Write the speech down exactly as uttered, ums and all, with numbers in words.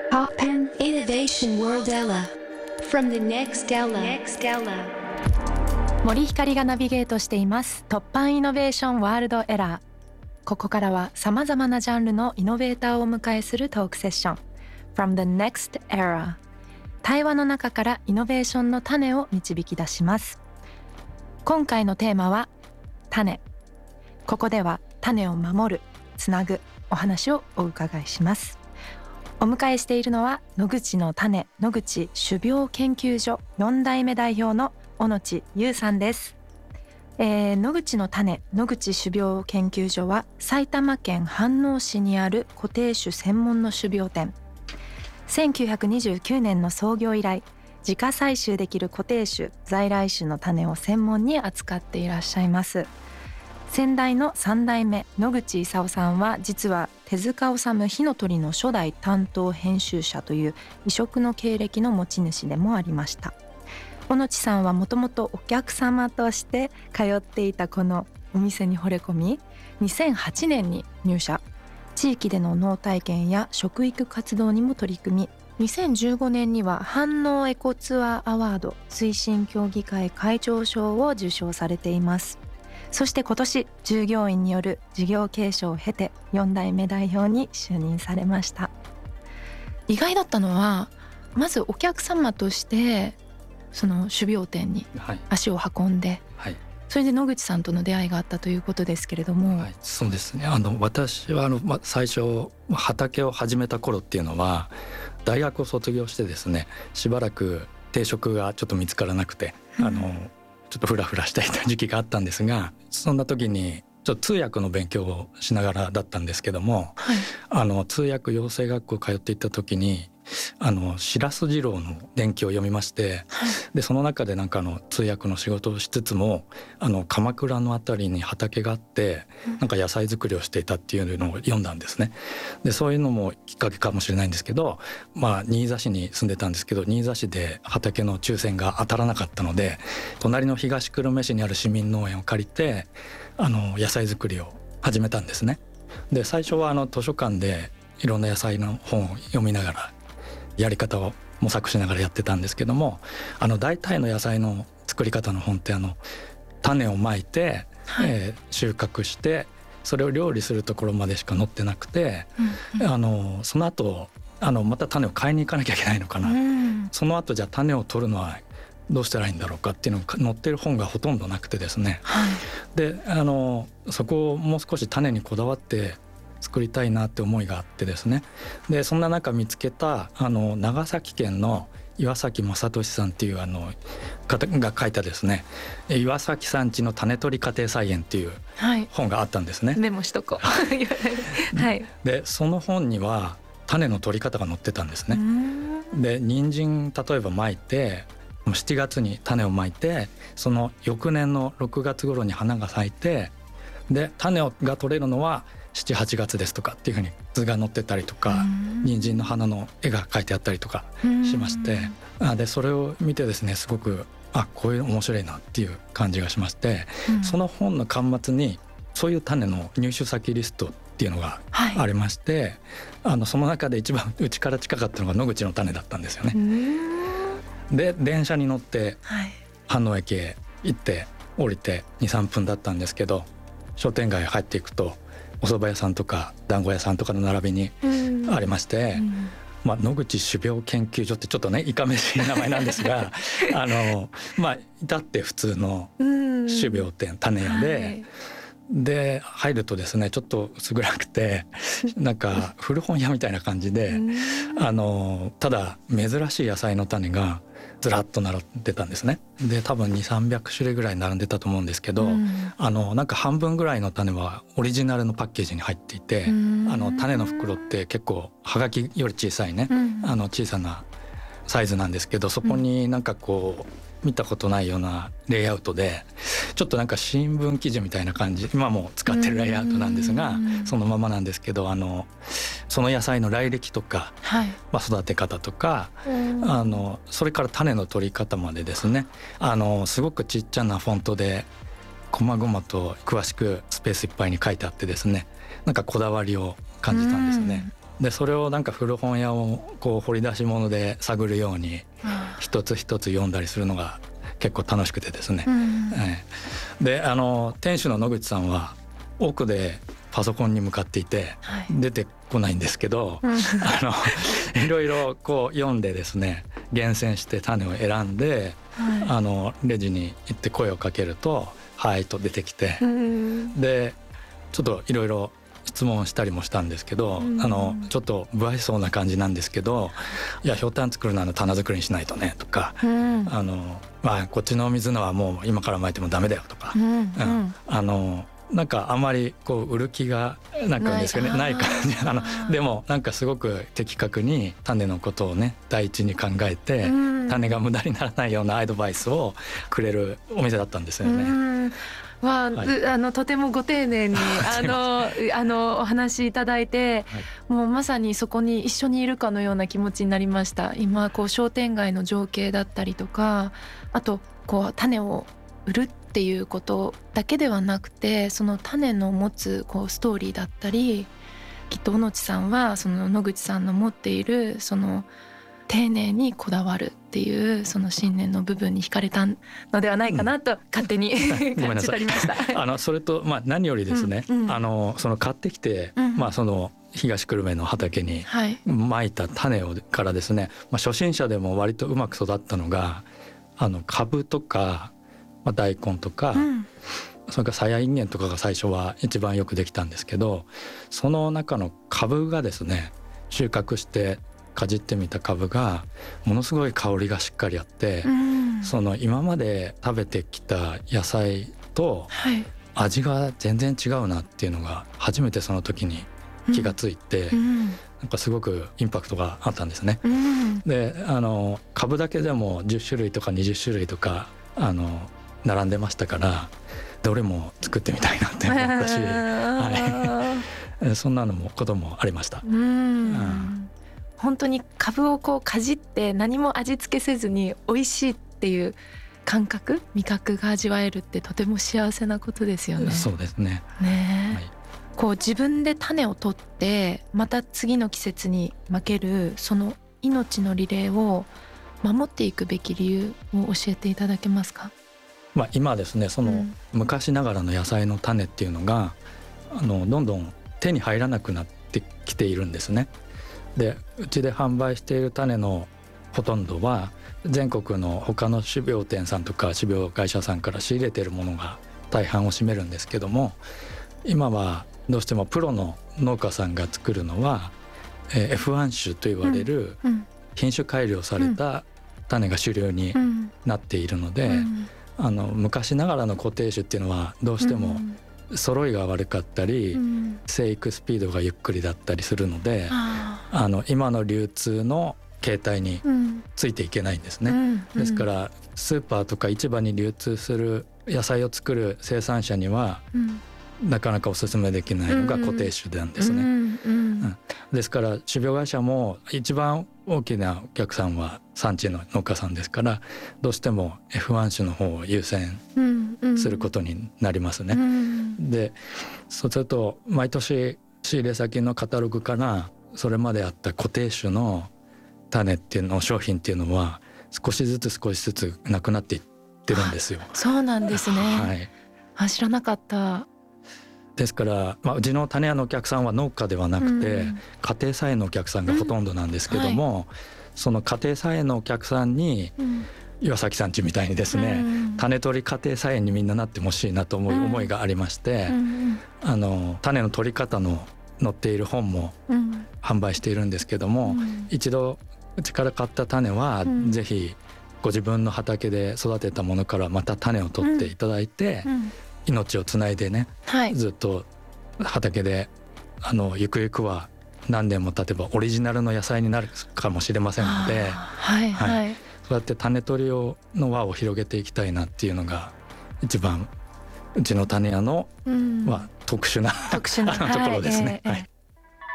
Pop and Innovation World Ella from the next Ella. Next Ella. 森ひかりがナビゲートしています突破イノベーションワールドエラー。ここからはさまざまなジャンルのイノベーターをお迎えするトークセッション From the next era。 対話の中からイノベーションの種を導き出します。今回のテーマは種。ここでは種を守る、つなぐお話をお伺いします。お迎えしているのは野口の種野口種苗研究所よん代目代表の小野地優さんです。えー、野口の種野口種苗研究所は埼玉県飯能市にある固定種専門の種苗店。せんきゅうひゃくにじゅうきゅうねんの創業以来、自家採集できる固定種在来種の種を専門に扱っていらっしゃいます。先代のさん代目野口勲さんは実は手塚治虫火の鳥の初代担当編集者という異色の経歴の持ち主でもありました。小野地さんはもともとお客様として通っていたこのお店に惚れ込み、にせんはちねんに入社。地域での農体験や食育活動にも取り組み、にせんじゅうごねんには飯能エコツアーアワード推進協議会会長賞を受賞されています。そして今年従業員による事業継承を経てよん代目代表に就任されました。意外だったのは、まずお客様としてその種苗店に足を運んで、はいはい、それで野口さんとの出会いがあったということですけれども。 はい、そうですね。あの私はあの、ま、最初畑を始めた頃っていうのは大学を卒業してですね、しばらく定職がちょっと見つからなくて、うん、あのちょっとフラフラしていた時期があったんですが、そんな時にちょっと通訳の勉強をしながらだったんですけども、はい、あの通訳養成学校通っていった時にあの白洲二郎の伝記を読みまして、はい、でその中でなんかあの通訳の仕事をしつつもあの鎌倉のあたりに畑があって、うん、なんか野菜作りをしていたっていうのを読んだんですね。でそういうのもきっかけかもしれないんですけど、まあ新座市に住んでたんですけど、新座市で畑の抽選が当たらなかったので、隣の東久留米市にある市民農園を借りてあの野菜作りを始めたんですね。で最初はあの図書館でいろんな野菜の本を読みながらやり方を模索しながらやってたんですけども、あの大体の野菜の作り方の本ってあの種をまいて、はい、えー、収穫してそれを料理するところまでしか載ってなくて、うんうん、あのその後あのまた種を買いに行かなきゃいけないのかな、うん、その後じゃあ種を取るのはどうしたらいいんだろうかっていうのが載ってる本がほとんどなくてですね、はい、であのそこをもう少し種にこだわって作りたいなって思いがあってですね、でそんな中見つけたあの長崎県の岩崎正俊さんっていうあの方が書いたですね、岩崎さんちの種取り家庭菜園っていう本があったんですね。 はい、メモしとこうはい、 でその本には種の取り方が載ってたんですね。で人参例えばまいてしちがつに種をまいて、その翌年のろくがつ頃に花が咲いて、で種が取れるのはしちはちがつですとかっていうふうに図が載ってたりとか、人参の花の絵が描いてあったりとかしまして、あでそれを見てですね、すごくあこういう面白いなっていう感じがしまして、うん、その本の巻末にそういう種の入手先リストっていうのがありまして、はい、あのその中で一番うちから近かったのが野口の種だったんですよね。で電車に乗って飯能駅へ行って降りて にさんぷんだったんですけど、商店街入っていくとお蕎麦屋さんとか団子屋さんとかの並びにありまして、うん、まあ、野口種苗研究所ってちょっとねいかめしい名前なんですがあのまあ至って普通の種苗店、種屋で、はい、で入るとですねちょっと薄暗くてなんか古本屋みたいな感じであのただ珍しい野菜の種がずらっと並んでたんですね。で多分にせんさんびゃく種類ぐらい並んでたと思うんですけど、うん、あのなんか半分ぐらいの種はオリジナルのパッケージに入っていて、あの種の袋って結構はがきより小さいね、うん、あの小さなサイズなんですけど、そこになんかこう見たことないようなレイアウトでちょっとなんか新聞記事みたいな感じ、今も使ってるレイアウトなんですがそのままなんですけど、あのその野菜の来歴とか、はい、まあ、育て方とか、あのそれから種の取り方までですね、あのすごくちっちゃなフォントで細々と詳しくスペースいっぱいに書いてあってですね、なんかこだわりを感じたんですね。 でそれをなんか古本屋をこう掘り出し物で探るように一つ一つ読んだりするのが結構楽しくてですね、うんええ、であの店主の野口さんは奥でパソコンに向かっていて出てこないんですけど、はい、あのいろいろこう読んでですね厳選して種を選んで、はい、あのレジに行って声をかけるとはいと出てきて、うん、でちょっといろいろ質問したりもしたんですけど、うん、あのちょっと不愛想な感じなんですけど、いやひょうたん作るなら棚作りにしないとねとか、うん、あのまあ、こっちの水のはもう今から撒いてもダメだよとか、うんうん、あのなんかあんまりこう売る気がなんかですかねない感じあのでもなんかすごく的確に種のことをね第一に考えて、うん、種が無駄にならないようなアドバイスをくれるお店だったんですよね。うんは、はい、あのとてもご丁寧にあのあのお話しいただいて、はい、もうまさにそこに一緒にいるかのような気持ちになりました。今こう商店街の情景だったりとか、あとこう種を売るっていうことだけではなくて、その種の持つこうストーリーだったり、きっと小野地さんはその野口さんの持っているその丁寧にこだわるっていうその信念の部分に惹かれたのではないかなと勝手に、うん、感じ取りましたあのそれと、まあ、何よりですね、うんうん、あのその買ってきて、うんまあ、その東久留米の畑にまいた種をからですね、まあ、初心者でも割とうまく育ったのがあの株とか、まあ、大根とか、うん、それからさやいんげんとかが最初は一番よくできたんですけど、その中の株がですね収穫してかじってみた株がものすごい香りがしっかりあって、うん、その今まで食べてきた野菜と味が全然違うなっていうのが初めてその時に気がついて、うん、なんかすごくインパクトがあったんですね、うん、であの株だけでもじゅっしゅるいとかにじゅっしゅるいとかあの並んでましたから、どれも作ってみたいなって思ったし、はい、そんなのもこともありました。うん、うん本当に株をこうかじって何も味付けせずに美味しいっていう感覚味覚が味わえるってとても幸せなことですよね。 そうですね。 ね、 はい、 こう自分で種を取ってまた次の季節に負けるその命のリレーを守っていくべき理由を教えていただけますか？ まあ、今ですねその昔ながらの野菜の種っていうのが、うん、あのどんどん手に入らなくなってきているんですね。でうちで販売している種のほとんどは全国の他の種苗店さんとか種苗会社さんから仕入れているものが大半を占めるんですけども、今はどうしてもプロの農家さんが作るのは、えー、エフワン 種と言われる品種改良された種が主流になっているので、あの昔ながらの固定種っていうのはどうしても揃いが悪かったり、生育スピードがゆっくりだったりするので、あの今の流通の形態についていけないんですね、うんうんうん、ですからスーパーとか市場に流通する野菜を作る生産者には、うん、なかなかお勧めできないのが固定種なんですね、うんうんうん、ですから種苗会社も一番大きなお客さんは産地の農家さんですから、どうしても エフワン 種の方を優先することになりますね、うんうん、でそうすると毎年仕入れ先のカタログからそれまであった固定種の種っていうの商品っていうのは少しずつ少しずつなくなっていってるんですよ。 そうなんですね、はい、あ知らなかった。 ですから、まあ、うちの種屋のお客さんは農家ではなくて、うん、家庭菜園のお客さんがほとんどなんですけども、うんはい、その家庭菜園のお客さんに、うん、岩崎さんちみたいにですね、うん、種取り家庭菜園にみんななってほしいなと思う思いがありまして、うん、あの種の取り方の載っている本も販売しているんですけども、うん、一度うちから買った種は、うん、ぜひご自分の畑で育てたものからまた種を取っていただいて、うんうん、命をつないでね、はい、ずっと畑であのゆくゆくは何年も経てばオリジナルの野菜になるかもしれませんので、はいはいはい、そうやって種取りをの輪を広げていきたいなっていうのが一番うちの種屋の、うんまあ、特殊な、特殊なところですね、はいえーえー